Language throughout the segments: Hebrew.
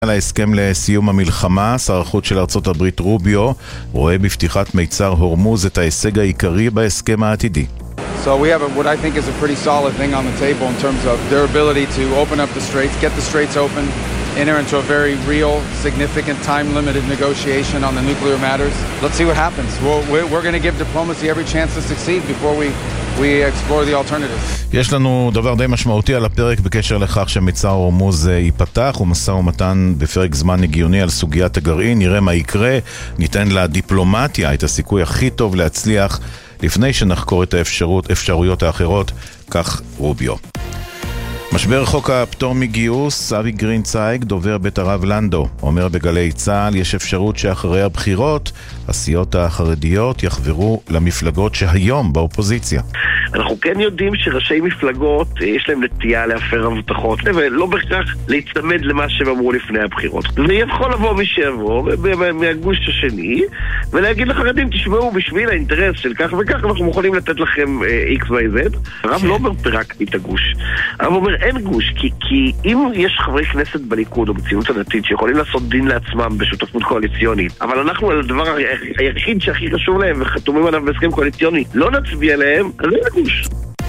על ההסכם לסיום המלחמה, שר החוץ של ארצות הברית רוביו רואה בפתיחת מיצר הורמוז את ההישג העיקרי בהסכם העתידי. So we have what I think is a pretty solid thing on the table in terms of their ability to open up the straits, get the straits open, enter into a very real, significant, time-limited negotiation on the nuclear matters. Let's see what happens. We're going to give diplomacy every chance to succeed before we explore the alternatives. יש לנו דבר די משמעותי על הפרק בקשר לכך שמצר הורמוז ייפתח ומשא ומתן בפרק זמן הגיוני על סוגיית הגרעין. נראה מה יקרה, ניתן לדיפלומטיה את הסיכוי הכי טוב להצליח לפני שנחקור את האפשרויות האחרות, כך רוביו. משבר חוק הפטור מגיוס, אבי גרינצייג, דובר בית הרב לנדו, אומר בגלי צה"ל, יש אפשרות שאחרי הבחירות, הסיעות החרדיות יחברו למפלגות שהיום באופוזיציה. אנחנו כן יודעים שראשי מפלגות יש להם נטייה להפר הבטחות ולא בהכרח להצטמד למה שהם אמרו לפני הבחירות. ויכול לבוא מי שיבוא מהגוש השני ולהגיד לחרדים, תשמעו, בשביל האינטרס של כך וכך אנחנו מוכנים לתת לכם XYZ. הרב לא אומר רק את הגוש, הרב אומר אין גוש, כי אם יש חברי כנסת בליכוד או בציונות הדתית שיכולים לעשות דין לעצמם בשותפות קואליציונית, אבל אנחנו על הדבר היחיד שהכי חשוב להם וחתומים עליו בהסכם קואליציוני לא נצביע להם, אז אין גוש.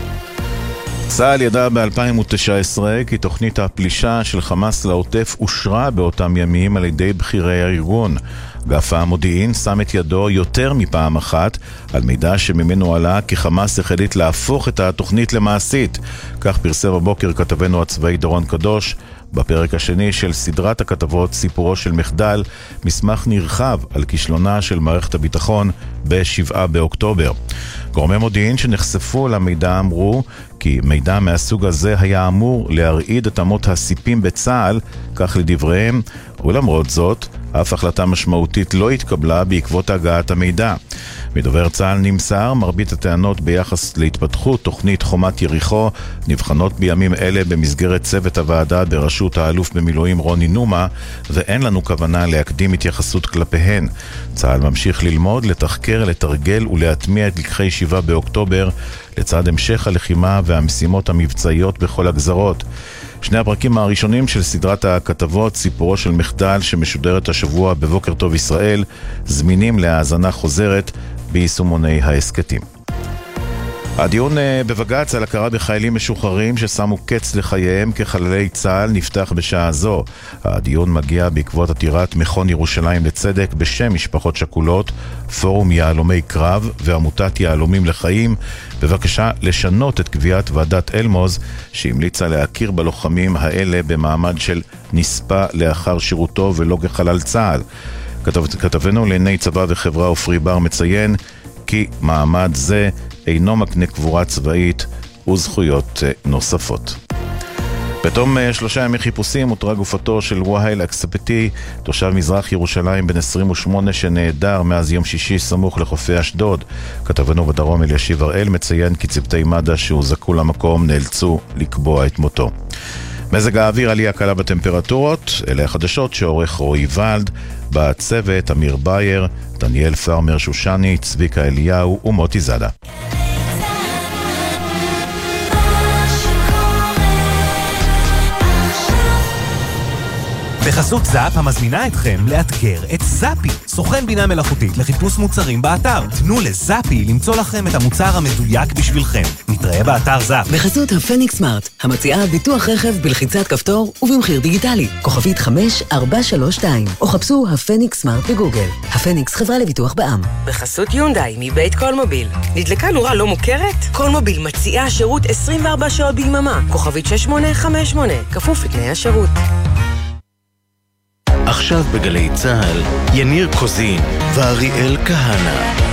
צה"ל ידע ב-2019 כי תוכנית הפלישה של חמאס לעוטף אושרה באותם ימים על ידי בכירי הארגון. אגף המודיעין שם את ידו יותר מפעם אחת על מידע שממנו עלה כי חמאס החליט להפוך את התוכנית למעשית. כך פרסם הבוקר כתבנו הצבאי דורון קדוש בפרק השני של סדרת הכתבות סיפורו של מחדל, מסמך נרחב על כישלונה של מערכת הביטחון ב-7 באוקטובר. גורמי מודיעין שנחשפו למידע אמרו כי מידע מהסוג הזה היה אמור להרעיד את אמות הסיפים בצה"ל, כך לדבריהם, ולמרות זאת, אף החלטה משמעותית לא התקבלה בעקבות הגעת המידע. מדובר צה"ל נמסר, מרבית הטענות ביחס להתפתחות תוכנית חומת יריחו נבחנות בימים אלה במסגרת צוות הוועדה בראשות האלוף במילואים רוני נומה, ואין לנו כוונה להקדים התייחסות כלפיהן. צה"ל ממשיך ללמוד, לתחקר, לתרגל ולהטמיע את לקחי 7 באוקטובר לצד המשך הלחימה והמשימות המבצעיות בכל הגזרות. שני הפרקים הראשונים של סדרת הכתבות סיפורו של מחדל שמשודרת השבוע בבוקר טוב ישראל זמינים להאזנה חוזרת ביישומוני ההסכתים. הדיון בבג"ץ על הכרה בחיילים משוחררים ששמו קץ לחייהם כחללי צה"ל נפתח בשעה זו. הדיון מגיע בעקבות עתירת מכון ירושלים לצדק בשם משפחות שכולות, פורום יהלומי קרב ועמותת יהלומים לחיים, בבקשה לשנות את קביעת ועדת אלמוז שהמליצה להכיר בלוחמים האלה במעמד של נספה לאחר שירותו ולא כחלל צה"ל. כתבנו לעיני צבא וחברה אופרי בר מציין כי מעמד זה אינו מקנה קבורה צבאית וזכויות נוספות. בתום 3 ימי חיפושים הותרה גופתו של וואהיל אקספטי, תושב מזרח ירושלים בן 28 שנעדר מאז יום שישי סמוך לחופי אשדוד. כתבנו בדרום אלישיב הראל מציין כי צוותי מד"א שהוזעקו למקום נאלצו לקבוע את מותו. מזג האוויר, עלייה קלה בטמפרטורות, אלה החדשות שעורך רועי ולד, בצוות אמיר בייר, דניאל פרמר שושני, צביקה אליהו ומוטי זדה. בחסות זאפ המזמינה אתכם לאתגר את זאפי, סוכן בינה מלאכותית לחיפוש מוצרים באתר. תנו לזאפי למצוא לכם את המוצר המדויק בשבילכם. נתראה באתר זאפ. בחסות הפניקס סמארט, המציעה ביטוח רכב בלחיצת כפתור ובמחיר דיגיטלי. כוכבית 5432, או חפשו הפניקס סמארט בגוגל. הפניקס חברה לביטוח בע"מ. בחסות יונדאי מבית קולמוביל. נדלקה נורה לא מוכרת? קולמוביל מציעה שירות 24 שעות ביממה. כוכבית 6858, כפוף לתנאי השירות. עכשיו בגלי צהל, יניר קוזין ואריאל כהנה.